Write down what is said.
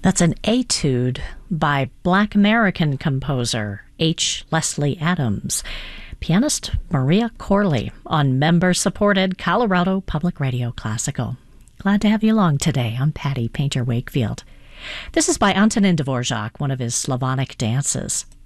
That's an etude by Black American composer H. Leslie Adams, pianist Maria Corley on member-supported Colorado Public Radio Classical. Glad to have you along today. I'm Patty Painter Wakefield. This is by Antonin Dvorak, one of his Slavonic dances.